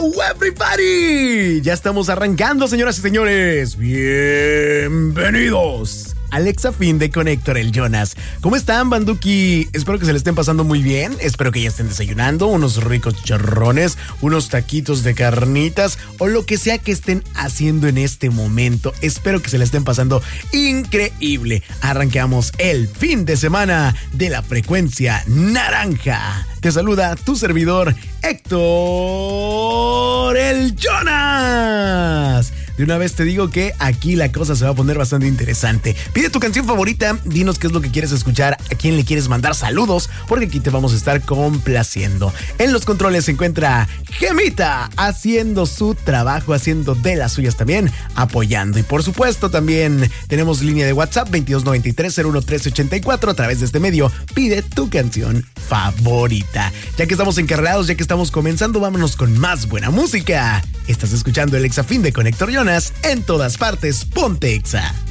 Everybody, ya estamos arrancando, señoras y señores. Bienvenidos al Exafín de con Héctor el Jonas. ¿Cómo están, Banduki? Espero que se le estén pasando muy bien. Espero que ya estén desayunando unos ricos chicharrones, unos taquitos de carnitas o lo que sea que estén haciendo en este momento. Espero que se le estén pasando increíble. Arrancamos el fin de semana de la frecuencia naranja. Te saluda tu servidor, Héctor el Jonas. De una vez te digo que aquí la cosa se va a poner bastante interesante. Pide tu canción favorita, dinos qué es lo que quieres escuchar, a quién le quieres mandar saludos, porque aquí te vamos a estar complaciendo. En los controles se encuentra Gemita, haciendo su trabajo, haciendo de las suyas también, apoyando. Y por supuesto también tenemos línea de WhatsApp 2293-01384. A través de este medio, pide tu canción favorita. Ya que estamos encargados, ya que estamos comenzando, vámonos con más buena música. Estás escuchando el Exafín de con Héctor Jonas, en todas partes, ponte Exa.